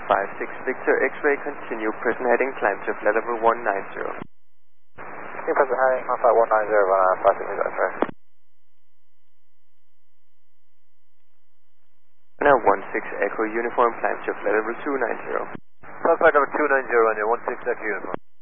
56 Victor X-ray, continue present heading, climb to flight level 190. Present heading, on flight 190, 56 Victor X-ray. Now 16 Echo Uniform, climb to flight level 290. Flight level 290 on your 16 Echo Uniform.